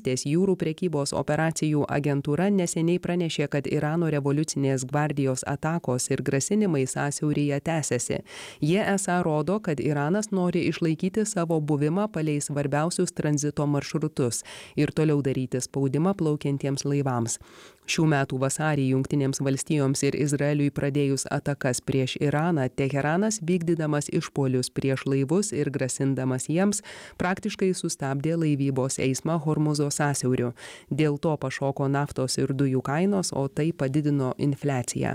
karalystės jūrų prekybos operacijų agentūra neseniai pranešė, kad Irano revoliucinės gvardijos atakos ir grasinimai sąsiauryje tęsiasi. Jie esą rodo, kad Iranas nori išlaikyti savo buvimą palei svarbiausius tranzito maršrutus ir toliau daryti spaudimą plaukiantiems laivams. Šių metų vasarį Jungtinėms valstijoms ir Izraeliui pradėjus atakas prieš Iraną, Teheranas vykdydamas išpuolius prieš laivus ir grasindamas jiems praktiškai sustabdė laivybos eismą Hormuzo sąsiauriu. Dėl to pašoko naftos ir dujų kainos, o tai padidino infliaciją.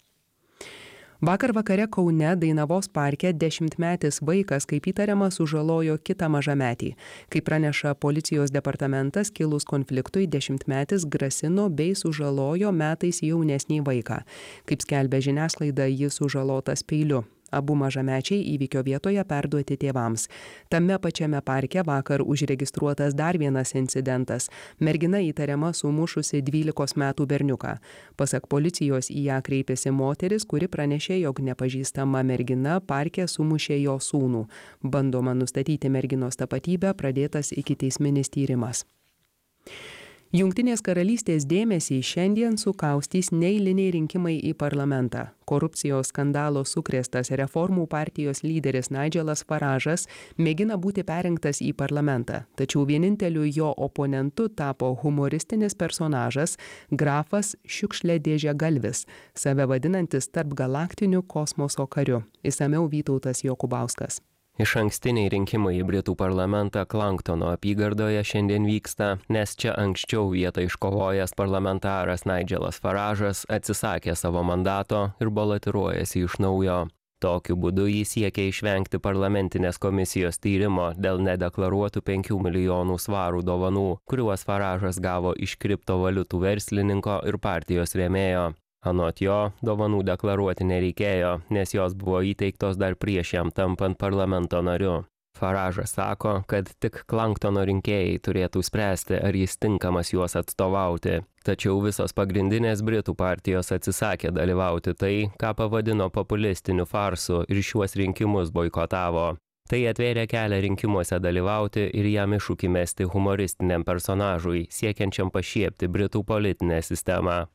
Vakar vakare Kaune Dainavos parke 10-metis vaikas, kaip įtariama, sužalojo kitą mažametį. Kaip praneša policijos departamentas, kilus konfliktui 10-metis grasino bei sužalojo metais jaunesnį vaiką. Kaip skelbia žiniasklaida, jis sužalotas peiliu. Abu mažamečiai įvykio vietoje perduoti tėvams. Tame pačiame parke vakar užregistruotas dar vienas incidentas. Mergina įtariama sumušusi 12 metų berniuką. Pasak policijos į ją kreipėsi moteris, kuri pranešė, jog nepažįstama mergina parke sumušė jo sūnų. Bandoma nustatyti merginos tapatybę, pradėtas ikiteisminis tyrimas. Jungtinės karalystės dėmesį šiandien sukaustys neeiliniai rinkimai į parlamentą. Korupcijos skandalo sukrėstas Reformų partijos lyderis Nigelas Faražas mėgina būti perrinktas į parlamentą, tačiau vieninteliu jo oponentu tapo humoristinis personažas grafas Šiukšliadėžegalvis, save vadinantis tarpgalaktiniu kosmoso kariu. Išsamiau Vytautas Jokubauskas. Išankstiniai rinkimai į Britų parlamentą Klanktono apygardoje šiandien vyksta, nes čia anksčiau vietą iškovojęs parlamentaras Nigelas Faražas atsisakė savo mandato ir balotiruojasi iš naujo. Tokiu būdu jis siekia išvengti parlamentinės komisijos tyrimo dėl nedeklaruotų 5 milijonų svarų dovanų, kuriuos Faražas gavo iš kriptovaliutų verslininko ir partijos rėmėjo. Anot jo, dovanų deklaruoti nereikėjo, nes jos buvo įteiktos dar prieš jam tampant parlamento nariu. Faražas sako, kad tik Klanktono rinkėjai turėtų spręsti, ar jis tinkamas juos atstovauti. Tačiau visos pagrindinės Britų partijos atsisakė dalyvauti tai, ką pavadino populistiniu farsu ir šiuos rinkimus boikotavo. Tai atvėrė kelią rinkimuose dalyvauti ir jam iššūkį mesti humoristiniam personažui, siekiančiam pašiepti Britų politinę sistemą.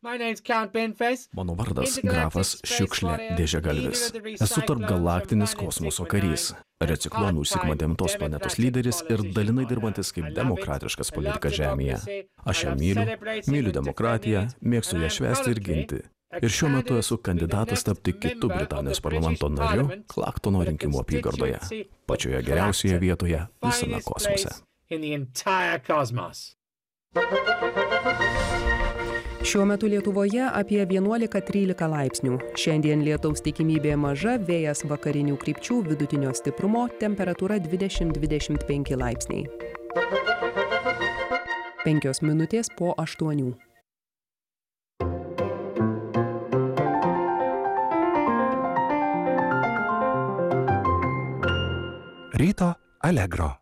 Mano vardas grafas Šiukšliadėžegalvis. Esu tarpgalaktinis kosmoso karys, reciklonų Sigma 9 planetos lyderis ir dalinai dirbantis kaip demokratiškas politikas Žemėje. Aš ją myliu demokratiją, mėgstu ją švęsti ir ginti. Ir šiuo metu esu kandidatas tapti kitu Britanijos parlamento nariu Klanktono rinkimų apygardoje, pačioje geriausioje vietoje visame kosmose. Šiuo metu Lietuvoje apie 11-13 laipsnių. Šiandien lietaus tikimybė maža, vėjas vakarinių krypčių vidutinio stiprumo, temperatūra 20-25 laipsniai. 5 minutės po 8. Ryto Allegro.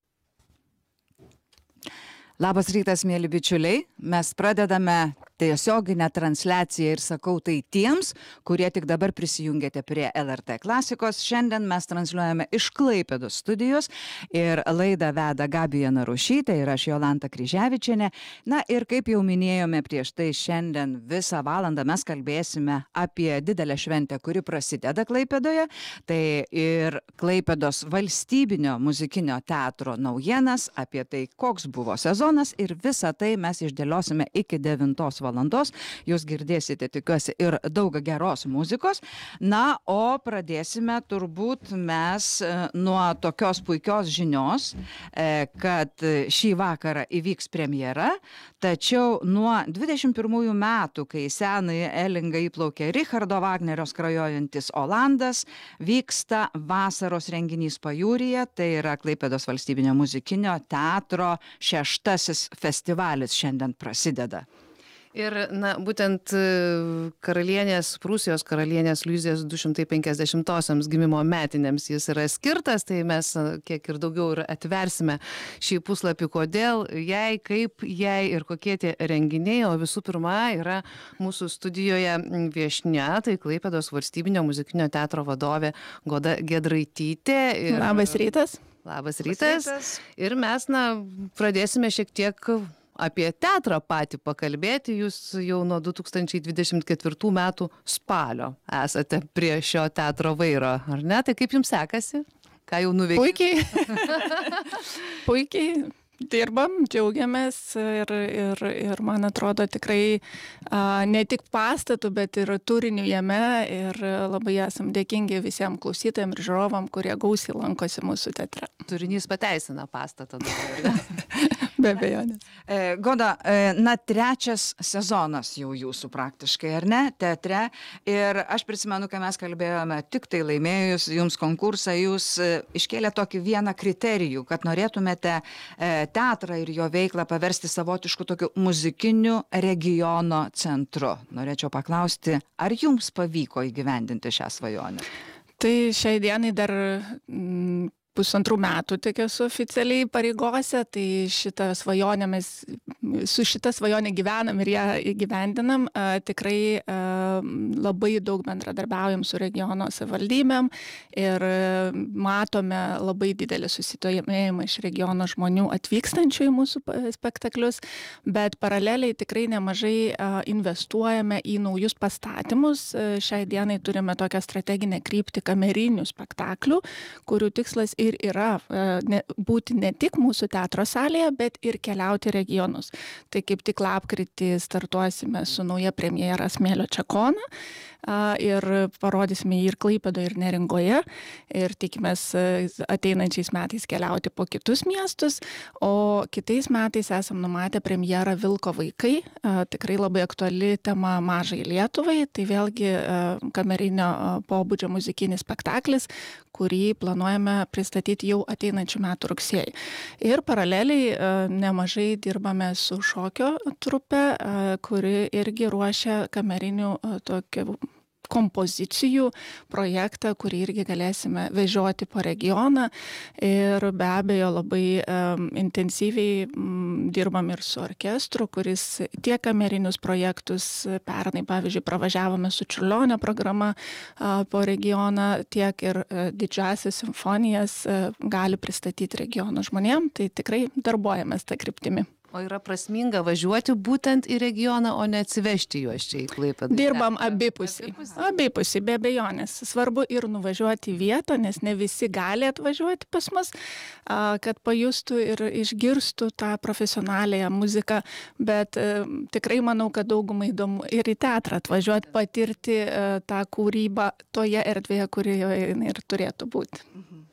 Labas rytas, mėly bičiuliai. Mes pradedame tiesioginę transliaciją ir sakau tai tiems, kurie tik dabar prisijungėte prie LRT klasikos. Šiandien mes transliuojame iš Klaipėdos studijos ir laidą veda Gabija Narušytė ir aš Jolanta Kryževičienė. Na ir kaip jau minėjome prieš tai, šiandien visą valandą mes kalbėsime apie didelę šventę, kuri prasideda Klaipėdoje. Tai ir Klaipėdos valstybinio muzikinio teatro naujienas, apie tai, koks buvo sezonas ir visą tai mes išdėliosime iki 9 valandos. Jūs girdėsite, tikiuosi, ir daug geros muzikos. Na, o pradėsime turbūt mes nuo tokios puikios žinios, kad šį vakarą įvyks premjera, tačiau nuo 21 metų, kai senąjį Elingą įplaukė Richardo Vagnerio skrajojantis Olandas, vyksta vasaros renginys pajūryje, tai yra Klaipėdos valstybinio muzikinio teatro 6. festivalis šiandien prasideda. Ir, na, būtent Prūsijos karalienės Liuzės 250-osiams gimimo metinėms jis yra skirtas, tai mes kiek ir daugiau ir atversime šį puslapį, kodėl jai, kaip jai ir kokie tie renginiai, o visų pirma yra mūsų studijoje viešnia, tai Klaipėdos valstybinio muzikinio teatro vadovė Goda Giedraitytė. Labas rytas. Labas rytas. Ir mes, na, pradėsime šiek tiek apie teatrą patį pakalbėti. Jūs jau nuo 2024 metų spalio esate prie šio teatro vairo, ar ne? Tai kaip jums sekasi? Ką jau nuveikėte? Puikiai. Puikiai. Dirbam, džiaugiamės ir man atrodo tikrai ne tik pastatų, bet ir turinių jame ir labai esam dėkingi visiems klausytojams ir žiūrovam, kurie gausiai lankosi mūsų teatre. Turinys pateisina pastatą. Be abejonės. Goda, na, trečias sezonas jau jūsų praktiškai, ar ne, teatre. Ir aš prisimenu, kai mes kalbėjome, tik tai laimėjus jums konkursą, jūs iškėlė tokį vieną kriterijų, kad norėtumėte teatrą ir jo veiklą paversti savotišku tokiu muzikiniu regiono centru. Norėčiau paklausti, ar jums pavyko įgyvendinti šią svajonę? Tai šiai dienai dar 1,5 metų tik esu oficialiai pareigose, tai su šita svajonė gyvenam ir ją įgyvendinam. Tikrai labai daug bendradarbiaujam su regiono savivaldybėm ir matome labai didelį susidomėjimą iš regiono žmonių atvykstančių į mūsų spektaklius, bet paraleliai tikrai nemažai investuojame į naujus pastatymus. Šiai dienai turime tokią strateginę kryptį kamerinių spektaklių, kurių tikslas ir yra būti ne tik mūsų teatro salėje, bet ir keliauti regionus. Tai kaip tik lapkritį startuosime su nauja premjera Smėlio Čekoną ir parodysime jį ir Klaipėdoje, ir Neringoje. Ir tikimės ateinančiais metais keliauti po kitus miestus, o kitais metais esam numatę premjerą Vilko vaikai. Tikrai labai aktuali tema mažai Lietuvai. Tai vėlgi kamerinio pobūdžio muzikinis spektaklis, kurį planuojame pristatyti jau ateinančių metų rugsėjį. Ir paraleliai nemažai dirbame su šokio trupe, kuri irgi ruošia kamerinių tokių kompozicijų projektą, kurį irgi galėsime vežioti po regioną. Ir be abejo labai intensyviai dirbam ir su orkestru, kuris tiek kamerinius projektus pernai, pavyzdžiui, pravažiavome su Čiurlionio programa po regioną, tiek ir didžiąsias simfonijas gali pristatyti regiono žmonėm. Tai tikrai darbuojamės tą kryptimį. O yra prasminga važiuoti būtent į regioną, o ne atsivežti juos čia į Klaipėdą? Dirbam abipusiai. Abipusiai, be abejonės. Svarbu ir nuvažiuoti į vietą, nes ne visi gali atvažiuoti pas mus, kad pajustų ir išgirstų tą profesionaliąją muziką, bet tikrai manau, kad daugumai įdomu ir į teatrą atvažiuoti, patirti tą kūrybą toje erdvėje, kurioje jinai ir turėtų būti.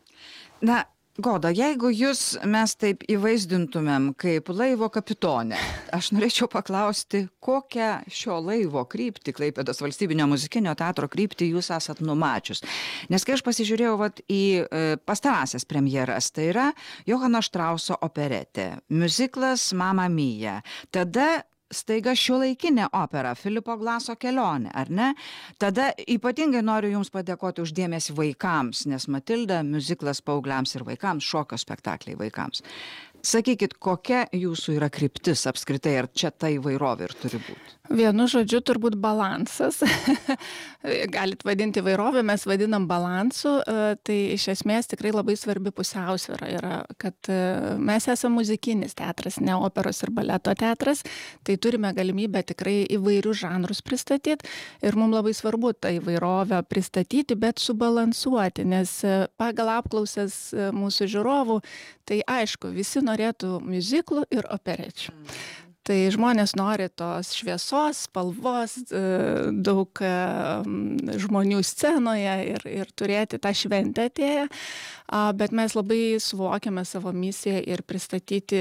Na, Goda, jeigu jūs mes taip įvaizdintumėm kaip laivo kapitonę, aš norėčiau paklausti, kokią šio laivo kryptį, Klaipėdos valstybinio muzikinio teatro kryptį jūs esat numačius. Nes kai aš pasižiūrėjau į pastarąsias premjeras, tai yra Johano Štrauso operetė, miuziklas Mamma Mia, tada staiga šiuolaikinė opera Filipo Glaso kelionė, ar ne? Tada ypatingai noriu jums padėkoti už dėmesį vaikams, nes Matilda miuziklas paaugliams ir vaikams, šokio spektakliai vaikams. Sakykit, kokia jūsų yra kryptis apskritai, ar čia ta įvairovė ir turi būti? Vienu žodžiu, turbūt balansas. Galit vadinti įvairovę, mes vadinam balansu. Tai iš esmės tikrai labai svarbi pusiausvyra yra, kad mes esame muzikinis teatras, ne operos ir baleto teatras. Tai turime galimybę tikrai įvairius žanrus pristatyti ir mums labai svarbu tą įvairovę pristatyti, bet subalansuoti, nes pagal apklausas mūsų žiūrovų, tai aišku, visi norėtų miuziklų ir operečių. Tai žmonės nori tos šviesos, spalvos, daug žmonių scenoje ir turėti tą šventę atėję, bet mes labai suvokiame savo misiją ir pristatyti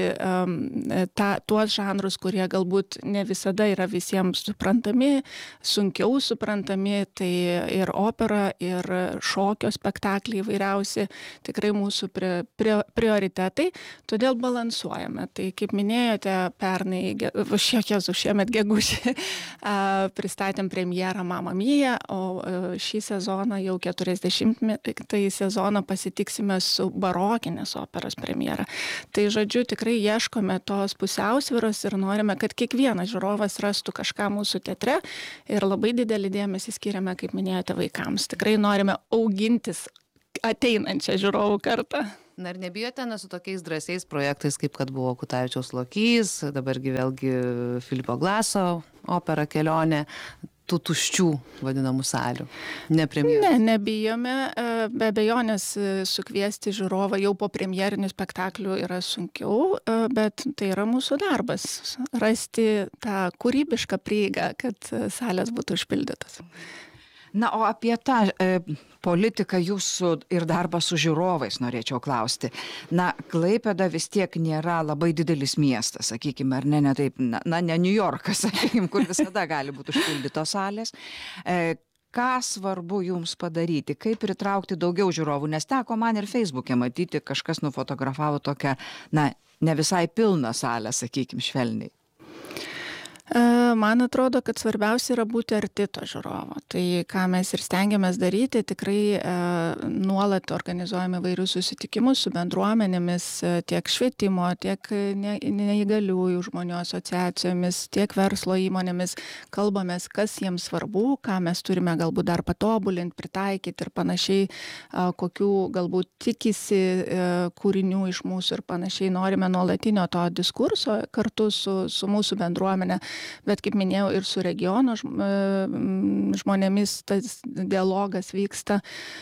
tuos žanrus, kurie galbūt ne visada yra visiems suprantami, sunkiau suprantami, tai ir opera, ir šokio spektakliai įvairiausi, tikrai mūsų prioritetai, todėl balansuojame. Tai kaip minėjote, pernai šiemet gegužį pristatėm premjerą Mamma Mia, o šį sezoną jau 40-ąjį sezoną pasitiksime su barokinės operos premjera. Tai žodžiu, tikrai ieškome tos pusiausvyros ir norime, kad kiekvienas žiūrovas rastų kažką mūsų teatre ir labai didelį dėmesį skiriame, kaip minėjote, vaikams. Tikrai norime augintis ateinančią žiūrovų kartą. Na ir nebijote su tokiais drąsiais projektais, kaip kad buvo Kutavičiaus Lokys, dabargi vėlgi Filipo Glaso opera Kelionė, tų tuščių vadinamų salių? Ne, nebijome. Be abejonės sukviesti žiūrovą jau po premjerinių spektaklių yra sunkiau, bet tai yra mūsų darbas. Rasti tą kūrybišką prieigą, kad salės būtų užpildytos. Na, o apie tą politiką jūsų ir darbą su žiūrovais norėčiau klausti. Na, Klaipėda vis tiek nėra labai didelis miestas, sakykime, ar ne taip, ne New Yorkas, sakykime, kur visada gali būti užpildytos salės. Ką svarbu jums padaryti, kaip pritraukti daugiau žiūrovų, nes teko man ir Facebook'e matyti, kažkas nufotografavo tokią, ne visai pilną salę, sakykime, švelniai. Man atrodo, kad svarbiausia yra būti arti to žiūrovo. Tai ką mes ir stengiamės daryti, tikrai nuolat organizuojame vairius susitikimus su bendruomenėmis, tiek švietimo, tiek neįgaliųjų žmonių asociacijomis, tiek verslo įmonėmis. Kalbamės, kas jiems svarbu, ką mes turime galbūt dar patobulinti, pritaikyti ir panašiai, kokių galbūt tikisi kūrinių iš mūsų ir panašiai. Norime nuolatinio to diskurso kartu su mūsų bendruomenė. Bet, kaip minėjau, ir su regiono žmonėmis tas dialogas vyksta.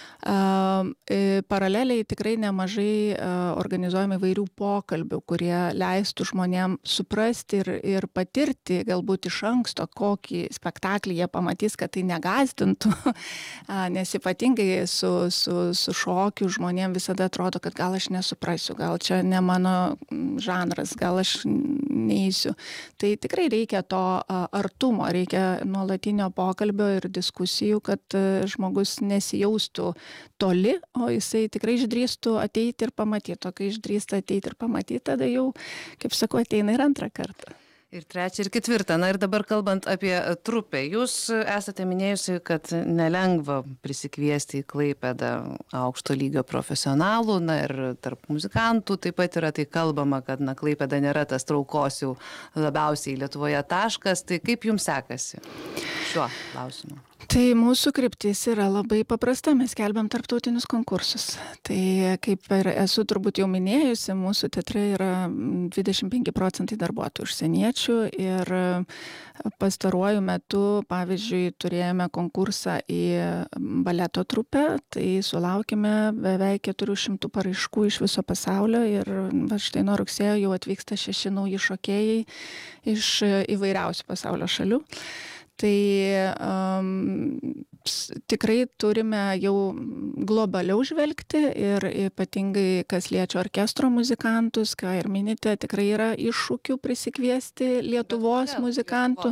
Paraleliai tikrai nemažai organizuojame įvairių pokalbių, kurie leistų žmonėm suprasti ir patirti galbūt iš anksto, kokį spektaklį jie pamatys, kad tai negazdintų, nes ypatingai su šokiu žmonėm visada atrodo, kad gal aš nesuprasiu, gal čia ne mano žanras, gal aš neįsiu. Tai tikrai reikia to artumo, reikia nuolatinio pokalbio ir diskusijų, kad žmogus nesijaustų toli, o jisai tikrai išdrįstų ateiti ir pamatyti. O kai išdrįsta ateiti ir pamatyti, tada jau, kaip sakau, ateina ir antrą kartą. Ir trečią, ir ketvirtą. Na ir dabar kalbant apie trupę, jūs esate minėjusi, kad nelengva prisikviesti į Klaipėdą aukšto lygio profesionalų, na ir tarp muzikantų taip pat yra tai kalbama, kad Klaipėda nėra tas traukos jau labiausiai Lietuvoje taškas. Tai kaip jums sekasi šiuo klausimu? Tai mūsų kryptis yra labai paprasta, mes skelbiam tarptautinius konkursus. Tai kaip ir esu turbūt jau minėjusi, mūsų teatre yra 25% darbuotojų užsieniečių ir pastaruoju metu, pavyzdžiui, turėjome konkursą į baleto trupę, tai sulaukime beveik 400 paraiškų iš viso pasaulio ir štai nuo rugsėjo jau atvyksta 6 nauji šokėjai iš įvairiausių pasaulio šalių. Tai tikrai turime jau globaliau žvelgti ir ypatingai, kas liečia orkestro muzikantus, ką ir minite, tikrai yra iššūkių prisikviesti Lietuvos muzikantų.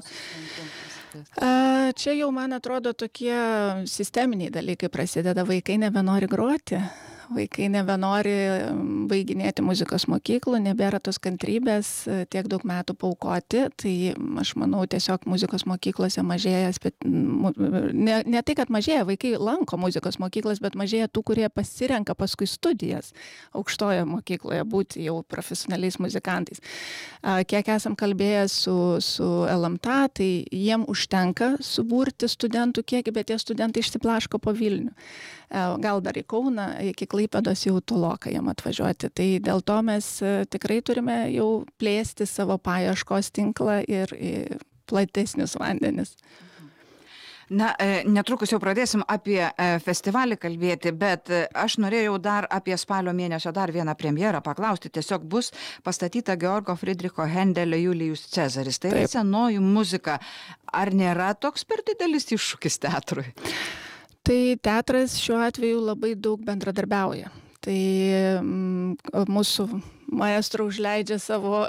Čia jau, man atrodo, tokie sisteminiai dalykai prasideda, vaikai nebenori groti. Vaikai nebenori baiginėti muzikos mokyklų, nebėra tos kantrybės tiek daug metų paaukoti, tai aš manau tiesiog muzikos mokyklose mažėja, ne tai, kad mažėja, vaikai lanko muzikos mokyklas, bet mažėja tų, kurie pasirenka paskui studijas aukštoje mokykloje būti jau profesionaliais muzikantais. Kiek esam kalbėję su LMTA, tai jiem užtenka suburti studentų kiekį, bet tie studentai išsiplaško po Vilnių. Gal dar į Kauną, iki Klaipėdos jau toloka jam atvažiuoti. Tai dėl to mes tikrai turime jau plėsti savo paieškos tinklą ir platesnius vandenis. Na, netrukus jau pradėsim apie festivalį kalbėti, bet aš norėjau dar apie spalio mėnesio dar vieną premjerą paklausti. Tiesiog bus pastatyta Georgo Friedricho Hendelio Julijus Cezaris. Tai yra senoji muzika. Ar nėra toks per didelis iššūkis teatrui? Tai teatras šiuo atveju labai daug bendradarbiauja. Tai mūsų maestro užleidžia savo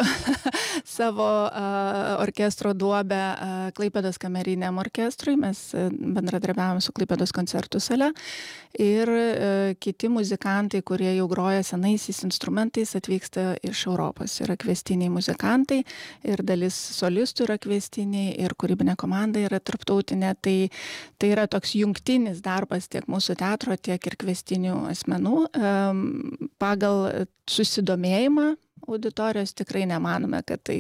orkestro duobę Klaipėdos kameriniam orkestrui. Mes bendradarbiavome su Klaipėdos koncertų sale ir kiti muzikantai, kurie jau groja senaisiais instrumentais, atvyksta iš Europos. Yra kviestiniai muzikantai ir dalis solistų yra kviestiniai ir kūrybinė komanda yra tarptautinė. Tai yra toks jungtinis darbas tiek mūsų teatro, tiek ir kviestinių asmenų. Pagal susidomėjimą auditorijos tikrai nemanome, kad tai,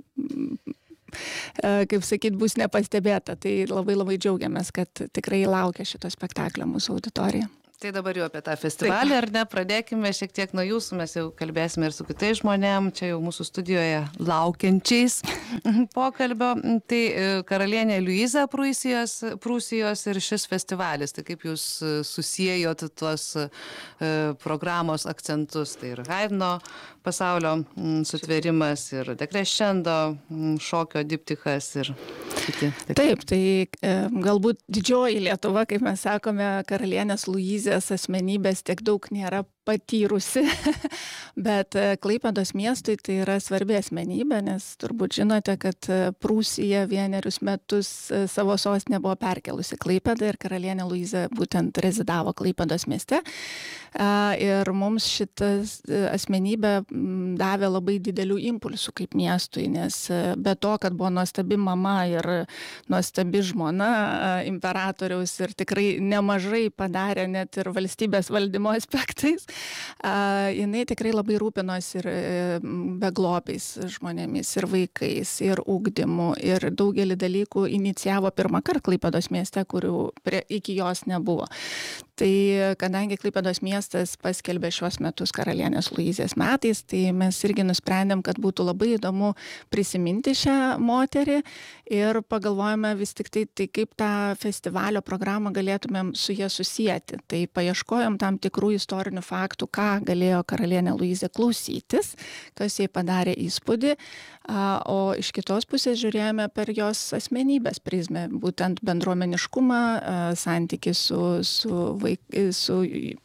kaip sakyt, bus nepastebėta. Tai labai džiaugiamės, kad tikrai laukia šito spektaklio mūsų auditorija. Tai dabar jau apie tą festivalį, ar ne, pradėkime šiek tiek nuo jūsų, mes jau kalbėsime ir su kitais žmonėm, čia jau mūsų studijoje laukiančiais pokalbio. Tai karalienė Liuiza Prūsijos ir šis festivalis, tai kaip jūs susijėjot tuos programos akcentus, tai ir Haydno pasaulio sutvėrimas, ir Decrescendo šokio diptichas ir kiti. Taip, tai galbūt didžioji Lietuva, kaip mes sakome, karalienės Luizės asmenybės tiek daug nėra patyrusi, bet Klaipėdos miestui tai yra svarbi asmenybė, nes turbūt žinote, kad Prūsija vienerius metus savo sostinę buvo perkelusi Klaipėdą ir karalienė Luizė būtent rezidavo Klaipėdos mieste. Ir mums šitas asmenybė davė labai didelių impulsų kaip miestui, nes be to, kad buvo nuostabi mama ir nuostabi žmona imperatoriaus ir tikrai nemažai padarė net ir valstybės valdymo aspektais, jinai tikrai labai rūpinos ir beglobiais žmonėmis, ir vaikais, ir ugdymu, ir daugelį dalykų inicijavo pirmą kartą Klaipėdos mieste, kurių iki jos nebuvo. Tai kadangi Klaipėdos miestas paskelbė šios metus karalienės Luizės metais, tai mes irgi nusprendėm, kad būtų labai įdomu prisiminti šią moterį ir pagalvojame vis tik tai kaip tą festivalio programą galėtumėm su jie susijęti. Tai paieškojom tam tikrų istorinių faktų, ką galėjo karalienė Luizė klausytis, kas jai padarė įspūdį, o iš kitos pusės žiūrėjome per jos asmenybės prizmę, būtent bendruomeniškumą, santykį su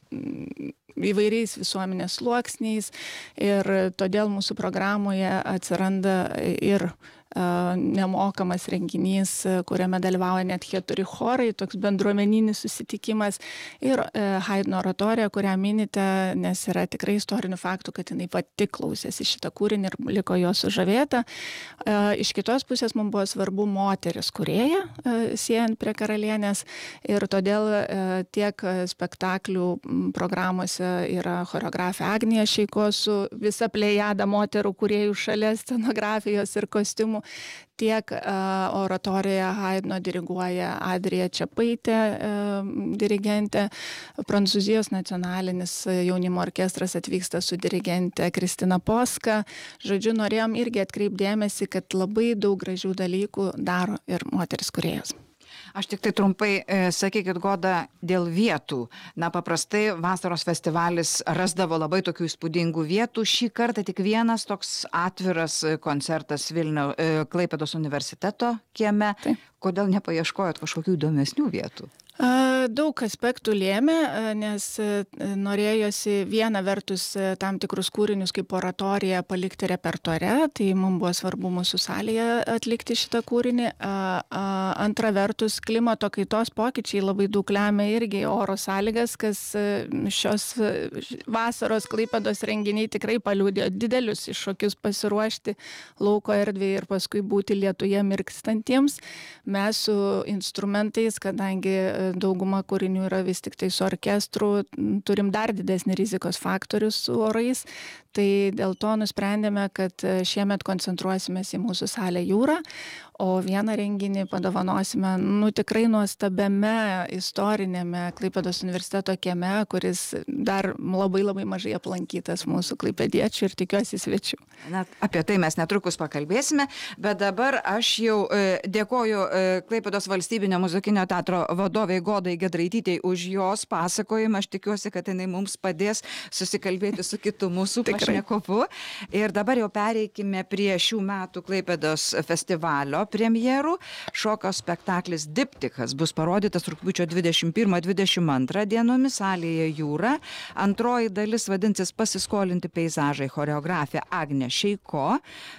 įvairiais visuomenės sluoksniais, ir todėl mūsų programoje atsiranda ir nemokamas renginys, kuriame dalyvauja net 4 chorai, toks bendruomeninis susitikimas, ir Haydno oratorija, kurią minite, nes yra tikrai istorinių faktų, kad jinai pati klausėsi šitą kūrinį ir liko jo sužavėta. Iš kitos pusės mums buvo svarbu moteris kūrėja, siejant prie karalienės, ir todėl tiek spektaklių programuose yra choreografė Agnija Šeiko su visa plejada moterų kūrėjų šalia scenografijos ir kostiumų, tiek oratoriją Haydno diriguoja Adrija Čepaitė, dirigentė, Prancūzijos nacionalinis jaunimo orkestras atvyksta su dirigente Kristina Poska. Žodžiu, norėjom irgi atkreipdėmėsi, kad labai daug gražių dalykų daro ir moteris kūrėjos. Aš tik tai trumpai, sakykit, Goda, dėl vietų. Na, paprastai vasaros festivalis rasdavo labai tokių įspūdingų vietų. Šį kartą tik vienas toks atviras koncertas Klaipėdos universiteto kieme. Taip. Kodėl nepaieškojot kažkokių įdomesnių vietų? Daug aspektų lėmė, nes norėjosi viena vertus tam tikrus kūrinius kaip oratoriją palikti repertuare, tai mums buvo svarbu mūsų salėje atlikti šitą kūrinį. Antra vertus, klimato kaitos pokyčiai labai daug lemia irgi oro sąlygas, kas šios vasaros Klaipėdos renginiai tikrai paliudė didelius iššūkius pasiruošti lauko erdvėje ir paskui būti lietuje mirkstantiems. Mes su instrumentais, kadangi dauguma kūrinių yra vis tik tai su orkestru, turim dar didesnį rizikos faktorių su orais, tai dėl to nusprendėme, kad šiemet koncentruosimės į mūsų salę Jūrą, o vieną renginį padovanosime tikrai nuostabiame istorinėme Klaipėdos universiteto kieme, kuris dar labai labai mažai aplankytas mūsų klaipėdiečių ir tikiuosi svečių. Na, apie tai mes netrukus pakalbėsime, bet dabar aš jau dėkoju Klaipėdos valstybinio muzikinio teatro vadovai Godai Giedraitytei už jos pasakojimą. Aš tikiuosi, kad jinai mums padės susikalbėti su kitu mūsų pašnekovu. Ir dabar jau pereikime prie šių metų Klaipėdos festivalio premjerų. Šokio spektaklis Diptichas bus parodytas rugpjūčio 21-22 dienomis salėje Jūra. Antroji dalis vadinsis Pasiskolinti peizažai, choreografė Agnė Šeiko.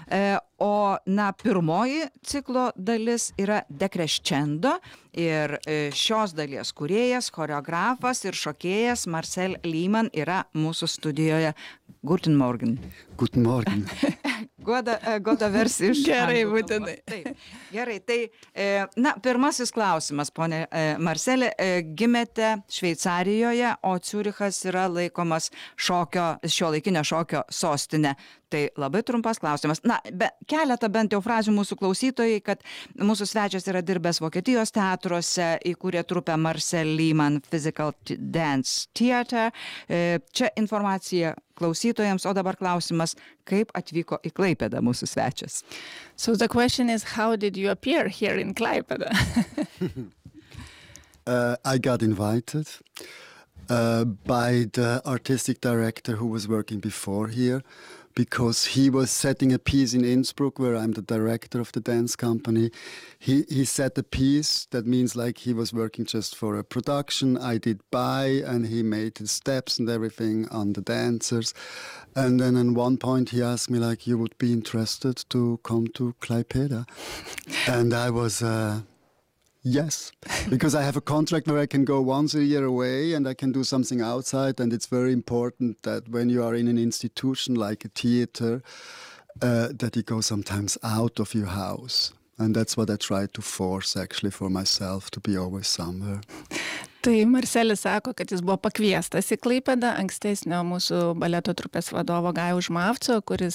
O pirmoji ciklo dalis yra Decrescendo ir šios dalies kūrėjas, choreografas ir šokėjas Marcel Lyman yra mūsų studijoje. Guten Morgen. Guten Morgen. Goda versi iš Gerai, anglų kalbos. būtinai. Taip. Gerai, tai, pirmasis klausimas, ponė Marselė, gimėte Šveicarijoje, o Ciurichas yra laikomas šiuolaikinio šokio sostinė. Tai labai trumpas klausimas. Keletą bent jau frazių mūsų klausytojai, kad mūsų svečias yra dirbęs Vokietijos teatruose, įkūrė trupę Marcel Lehmann Physical Dance Theatre. Čia informacija klausytojams, o dabar klausimas, kaip atvyko į Klaipėdą mūsų svečias. So the question is, how did you appear here in Klaipėda? I got invited by the artistic director who was working before here, because he was setting a piece in Innsbruck where I'm the director of the dance company. He set a piece, that means like he was working just for a production. I did buy, and he made the steps and everything on the dancers. And then at one point he asked me like, you would be interested to come to Klaipėda? And I was... Yes, because I have a contract where I can go once a year away and I can do something outside, and it's very important that when you are in an institution like a theater, that you go sometimes out of your house. And that's what I try to force actually for myself, to be always somewhere. Tai Marcelis sako, kad jis buvo pakviestas į Klaipėdą ankstesnio mūsų baleto trupės vadovo Gajaus Žmavco, kuris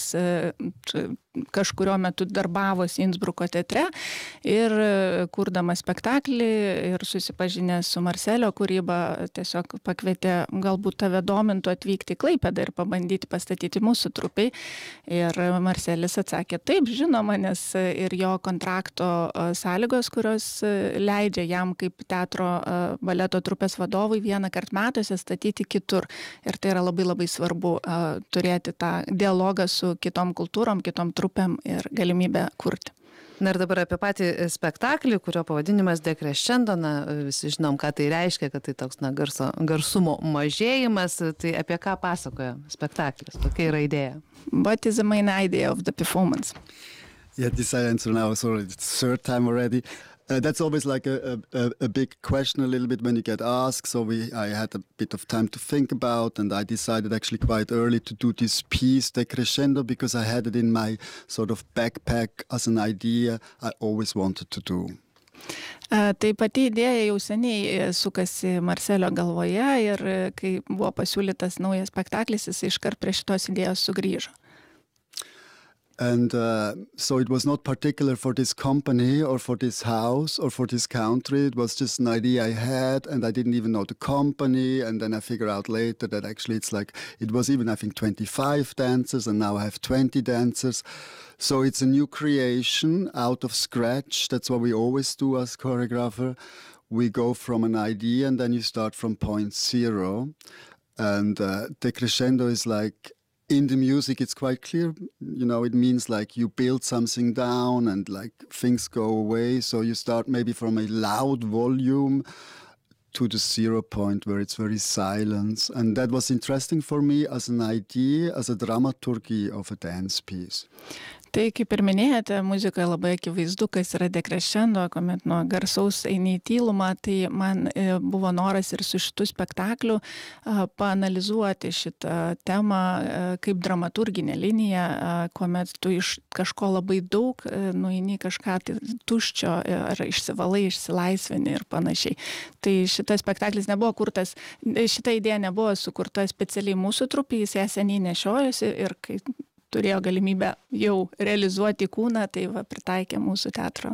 kažkurio metu darbavosi Innsbruko teatre ir kurdamas spektaklį ir susipažinęs su Marcelio kūryba tiesiog pakvietė, galbūt tave domintų atvykti į Klaipėdą ir pabandyti pastatyti mūsų trupai. Ir Marcelis atsakė, taip, žinoma, nes ir jo kontrakto sąlygos, kurios leidžia jam kaip teatro baleto trupės vadovui vieną kart metuose statyti kitur. Ir tai yra labai labai svarbu turėti tą dialogą su kitom kultūrom, kitom trupėm ir galimybę kurti. Na ir dabar apie patį spektaklį, kurio pavadinimas Decrescendo, visi žinom, ką tai reiškia, kad tai toks garsumo mažėjimas, tai apie ką pasakoja spektaklis, kokia yra idėja? What is the main idea of the performance? Yeah, this I answer now, sorry, it's the third time already. That's always like a big question a little bit when you get asked. So I had a bit of time to think about, and I decided actually quite early to do this piece, Decrescendo, because I had it in my sort of backpack as an idea I always wanted to do. Tai pati idėja jau seniai sukasi Marcelio galvoje ir kai buvo pasiūlytas naujas spektaklis, jis iškart prie šitos idėjos sugrįžo. And so it was not particular for this company or for this house or for this country. It was just an idea I had, and I didn't even know the company. And then I figured out later that actually it's like, it was even, I think, 25 dancers, and now I have 20 dancers. So it's a new creation out of scratch. That's what we always do as choreographer. We go from an idea, and then you start from point zero. And Decrescendo is like, in the music, it's quite clear, it means like you build something down and like things go away. So you start maybe from a loud volume to the 0 point where it's very silent. And that was interesting for me as an idea, as a dramaturgy of a dance piece. Tai kaip ir minėjote, muzikoje labai akivaizdu, kas yra decrescendo, kuomet nuo garsaus eini į tylumą, tai man buvo noras ir su šitų spektaklių paanalizuoti šitą temą kaip dramaturginę liniją, kuomet tu iš kažko labai daug nueini kažką tuščio ar išsivalai, išsilaisvini ir panašiai. Tai šitas spektaklis nebuvo kurtas, šita idėja nebuvo sukurta specialiai mūsų trupį, jis ją seniai nešiojosi ir kai turėjo galimybę jau realizuoti kūną, tai pritaikė mūsų teatro.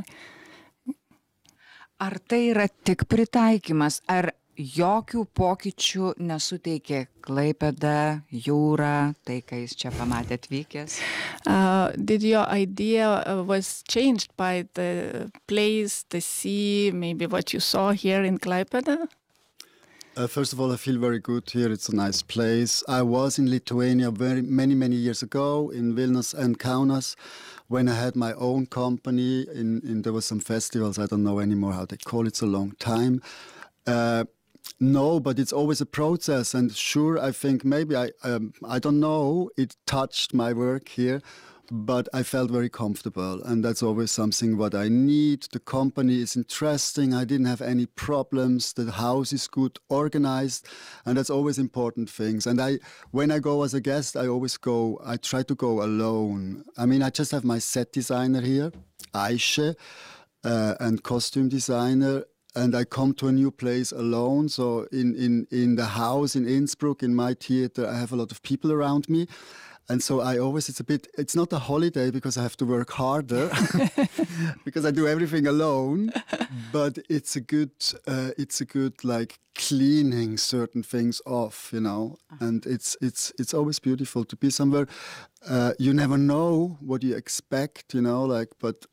Ar tai yra tik pritaikymas, ar jokių pokyčių nesuteikė Klaipėda, jūra, tai kai jis čia pamatė atvykęs? Did your idea was changed by the place, the sea, maybe what you saw here in Klaipėda? First of all, I feel very good here. It's a nice place. I was in Lithuania many years ago in Vilnius and Kaunas when I had my own company. There were some festivals. I don't know anymore how they call it. It's a long time. No, but it's always a process. And sure, I think maybe I don't know. It touched my work here. but I felt very comfortable, and that's always something what I need. The company is interesting. I didn't have any problems. The house is good organized, and that's always important things. And when I go as a guest, I try to go alone. I mean, I just have my set designer here, Aisha, and costume designer. And I come to a new place alone. So in the house in Innsbruck, in my theater, I have a lot of people around me. And so it's not a holiday because I have to work harder because I do everything alone, but it's a good like cleaning certain things off, you know, and it's always beautiful to be somewhere. You never know what you expect, you know, like, but